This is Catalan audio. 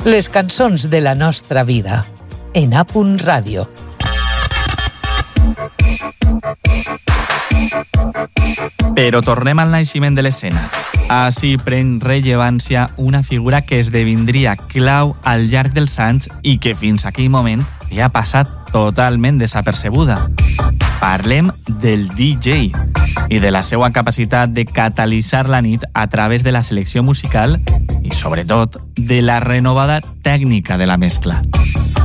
Les cançons de la nostra vida, en A.Punt Ràdio. Però tornem al naixement de l'escena. Així pren rellevància una figura que esdevindria clau al llarg dels anys i que fins aquell moment ja ha passat totalment desapercebuda. Parlem del DJ i de la seva capacitat de catalitzar la nit a través de la selecció musical i, sobretot, de la renovada tècnica de la mescla.